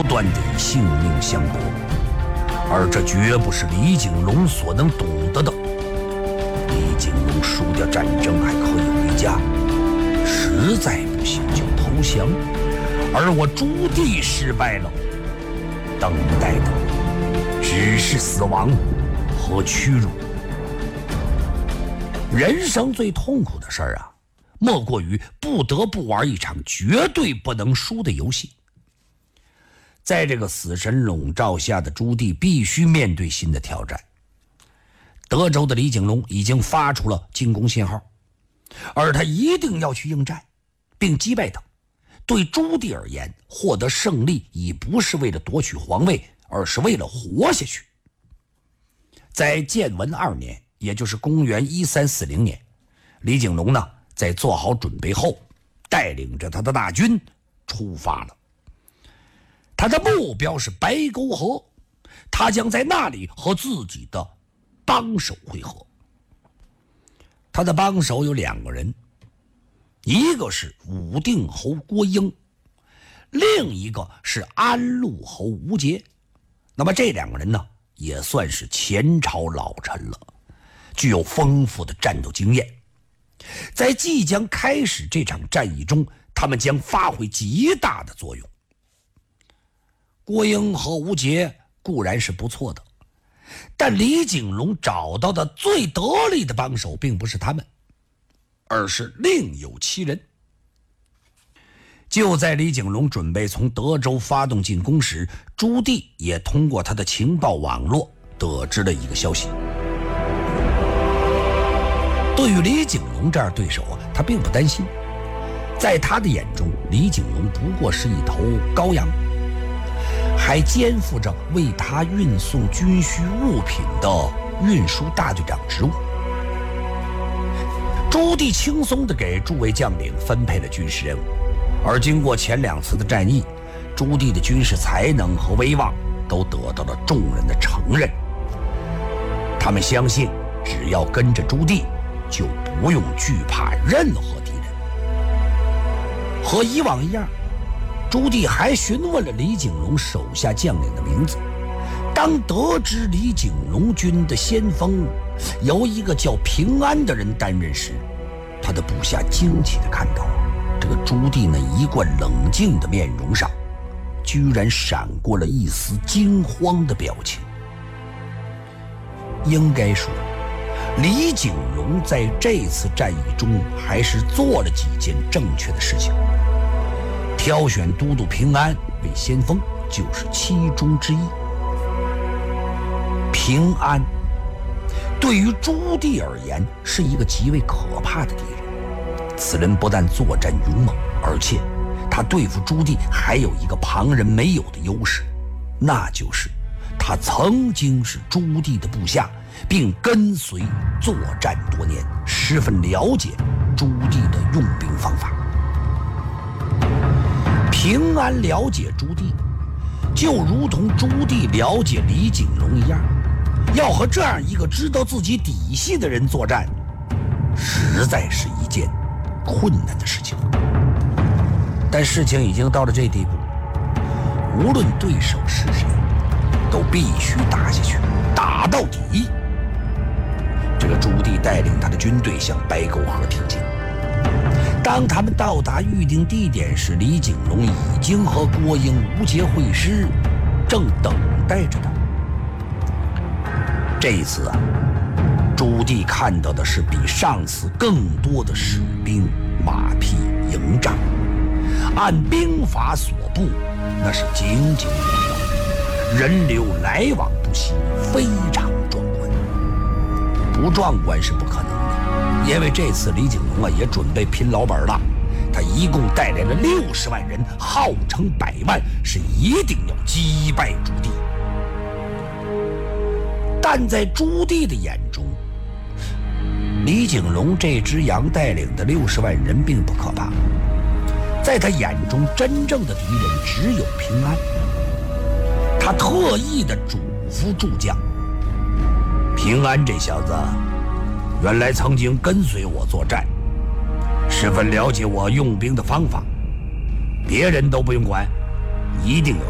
不断地以性命相搏，而这绝不是李景龙所能懂得的。李景龙输掉战争还可以回家，实在不行就投降，而我朱棣失败了，等待的只是死亡和屈辱。人生最痛苦的事儿啊，莫过于不得不玩一场绝对不能输的游戏。在这个死神笼罩下的朱棣必须面对新的挑战。德州的李景龙已经发出了进攻信号，而他一定要去应战并击败他。对朱棣而言，获得胜利已不是为了夺取皇位，而是为了活下去。在建文2年，也就是公元1340年，李景龙呢，在做好准备后，带领着他的大军出发了。他的目标是白沟河，他将在那里和自己的帮手会合。他的帮手有2个人，一个是武定侯郭英，另一个是安陆侯吴杰。那么这2个人呢，也算是前朝老臣了，具有丰富的战斗经验。在即将开始这场战役中，他们将发挥极大的作用。郭英和吴杰固然是不错的，但李景龙找到的最得力的帮手并不是他们，而是另有其人。就在李景龙准备从德州发动进攻时，朱棣也通过他的情报网络得知了一个消息。对于李景龙这样对手啊，他并不担心。在他的眼中，李景龙不过是一头羔羊，还肩负着为他运送军需物品的运输大队长职务。朱棣轻松地给诸位将领分配了军事任务，而经过前2次的战役，朱棣的军事才能和威望都得到了众人的承认。他们相信，只要跟着朱棣，就不用惧怕任何敌人。和以往一样，朱棣还询问了李景龙手下将领的名字。当得知李景龙军的先锋由一个叫平安的人担任时，他的部下惊奇地看到，这个朱棣那一贯冷静的面容上，居然闪过了一丝惊慌的表情。应该说，李景龙在这次战役中还是做了几件正确的事情。挑选都督平安为先锋就是其中之一。平安对于朱棣而言是一个极为可怕的敌人，此人不但作战勇猛，而且他对付朱棣还有一个旁人没有的优势，那就是他曾经是朱棣的部下，并跟随作战多年，十分了解朱棣的用兵方法。平安了解朱棣，就如同朱棣了解李景龙一样，要和这样一个知道自己底细的人作战，实在是一件困难的事情。但事情已经到了这地步，无论对手是谁，都必须打下去，打到底。这个朱棣带领他的军队向白沟河挺进。当他们到达预定地点时，李景龙已经和郭英、吴杰会师，正等待着他。这一次啊，朱棣看到的是比上次更多的士兵、马匹、营帐，按兵法所布，那是井井有条，人流来往不息，非常壮观。不壮观是不可能的，因为这次李景龙啊也准备拼老本了。他一共带来了60万人，号称100万，是一定要击败朱棣。但在朱棣的眼中，李景龙这只羊带领的60万人并不可怕，在他眼中真正的敌人只有平安。他特意的嘱咐诸将，平安这小子原来曾经跟随我作战，十分了解我用兵的方法，别人都不用管，一定有